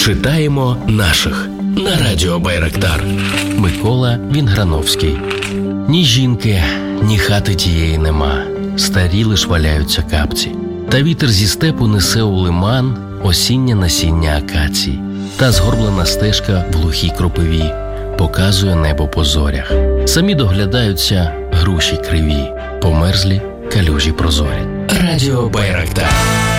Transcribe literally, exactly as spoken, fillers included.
Читаємо наших на радіо Байрактар. Микола Вінграновський. Ні жінки, ні хати тієї нема. Старі лиш валяються капці. Та вітер зі степу несе у лиман осіннє насіння акацій. Та згорблена стежка в глухій кропиві показує небо по зорях. Самі доглядаються груші криві, померзлі калюжі прозорі. Радіо Байрактар.